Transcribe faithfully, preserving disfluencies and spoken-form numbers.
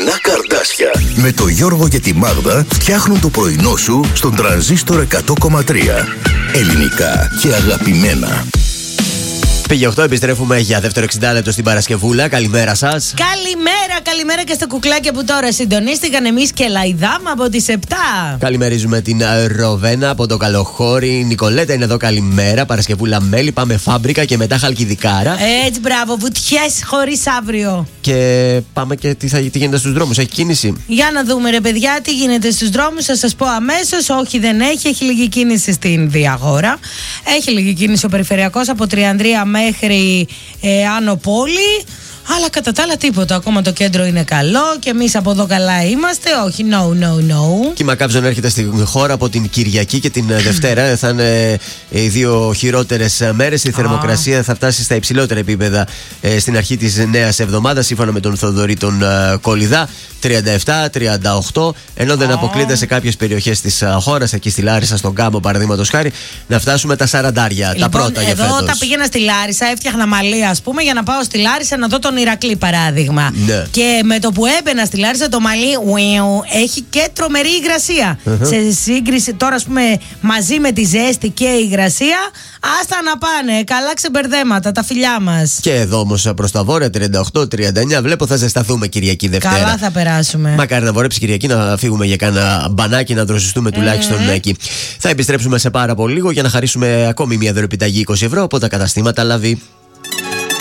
Πρωινά καρδάσια με το Γιώργο και τη Μάγδα φτιάχνουν το πρωινό σου στον Τρανζίστορ εκατό κόμμα τρία. Ελληνικά και αγαπημένα. Πήγε οκτώ, επιστρέφουμε για δεύτερο εξήντα λεπτό στην Παρασκευούλα. Καλημέρα σας. Καλημέρα, καλημέρα και στα κουκλάκια που τώρα συντονίστηκαν. Εμείς και Λαϊδάμα από τις επτά. Καλημερίζουμε την Ροβένα από το Καλοχώρι. Η Νικολέτα είναι εδώ, καλημέρα. Παρασκευούλα μέλι, πάμε φάμπρικα και μετά Χαλκιδικάρα. Έτσι, μπράβο, βουτιές χωρίς αύριο. Και πάμε και τι, θα, τι γίνεται στους δρόμους, έχει κίνηση? Για να δούμε, ρε παιδιά, τι γίνεται στους δρόμους. Θα σας πω αμέσως. Όχι, δεν έχει. Έχει λίγη κίνηση στην Διαγόρα. Έχει λίγη κίνηση ο περιφερειακός από Τριανδρία μέχρι ε, Άνω Πόλη. Αλλά κατά τα άλλα τίποτα. Ακόμα το κέντρο είναι καλό και εμείς από εδώ καλά είμαστε. Όχι, no, no, no. Κύμα καύζων έρχεται στην χώρα από την Κυριακή και την Δευτέρα. Θα είναι οι δύο χειρότερες μέρες. Η θερμοκρασία θα φτάσει στα υψηλότερα επίπεδα ε, στην αρχή της νέας εβδομάδας, σύμφωνα με τον Θοδωρή τον ε, Κολιδά. τριάντα επτά τριάντα οκτώ, ενώ δεν αποκλείται σε κάποιες περιοχές της uh, χώρας, εκεί στη Λάρισα, στον Κάμπο παραδείγματος χάρη, να φτάσουμε τα σαραντάρια, λοιπόν, τα πρώτα για φέτος. Εδώ όταν πήγαινα στη Λάρισα, έφτιαχνα μαλλί, ας πούμε, για να πάω στη Λάρισα να δω τον Ηρακλή παράδειγμα. Ναι. Και με το που έμπαινα στη Λάρισα, το μαλλί ουιου, έχει και τρομερή υγρασία. Uh-huh. Σε σύγκριση τώρα, ας πούμε, μαζί με τη ζέστη και η υγρασία, άστα να πάνε. Καλά ξεμπερδέματα, τα φιλιά μας. Και εδώ όμως προς τα βόρεια, τριάντα οκτώ τριάντα εννιά, βλέπω θα ζεσταθούμε Κυριακή Δευτέρα. Καλά θα περάσουμε. Μακάρι να βορέψει Κυριακή, να φύγουμε για κάνα μπανάκι, να δροσιστούμε τουλάχιστον mm-hmm. εκεί. Θα επιστρέψουμε σε πάρα πολύ λίγο για να χαρίσουμε ακόμη μια δωρεπιταγή είκοσι ευρώ από τα καταστήματα Λαβή.